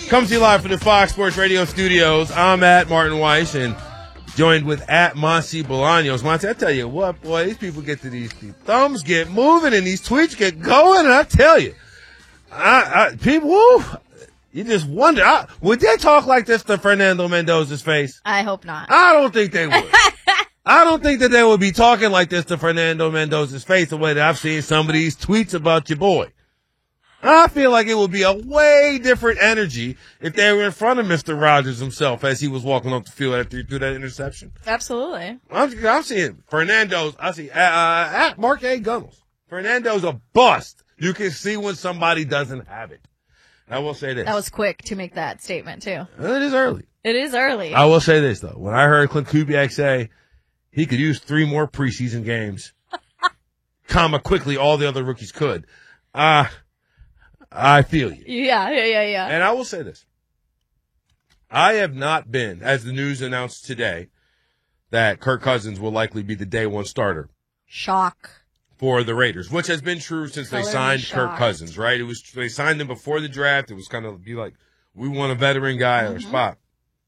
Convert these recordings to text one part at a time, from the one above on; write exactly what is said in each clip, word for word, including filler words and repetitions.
Comes to you live from the Fox Sports Radio studios. I'm at Martin Weiss and joined with at Monty Bolaños. Monty, I tell you what, boy, these people get to these, these thumbs get moving and these tweets get going, and I tell you, I, I, people, woo, you just wonder, I, would they talk like this to Fernando Mendoza's face? I hope not. I don't think they would. I don't think that they would be talking like this to Fernando Mendoza's face the way that I've seen some of these tweets about your boy. I feel like it would be a way different energy if they were in front of Mister Rogers himself as he was walking off the field after he threw that interception. Absolutely. I'm, I'm seeing Fernando's, I see, uh, at Mark A. Gunnels. Fernando's a bust. You can see when somebody doesn't have it. I will say this. That was quick to make that statement, too. It is early. It is early. I will say this, though. When I heard Clint Kubiak say he could use three more preseason games, comma, quickly all the other rookies could, uh, I feel you. Yeah, yeah, yeah, yeah. And I will say this. I have not been, as the news announced today, that Kirk Cousins will likely be the day one starter. Shock. For the Raiders, which has been true since Color they signed shock. Kirk Cousins, right? It was, they signed him before the draft. It was kind of be like, we want a veteran guy mm-hmm. on our spot.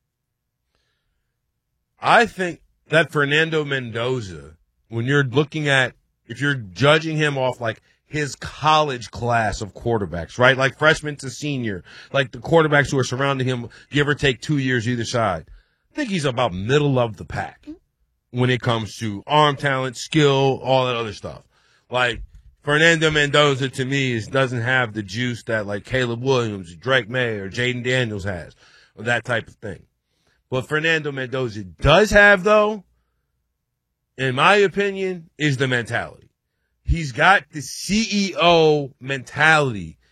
I think that Fernando Mendoza, when you're looking at, if you're judging him off like his college class of quarterbacks, right? Like freshman to senior, like the quarterbacks who are surrounding him, give or take two years either side. I think he's about middle of the pack when it comes to arm talent, skill, all that other stuff. Like Fernando Mendoza to me is, doesn't have the juice that like Caleb Williams, Drake May, or Jaden Daniels has, or that type of thing. What Fernando Mendoza does have, though, in my opinion, is the mentality. He's got the C E O mentality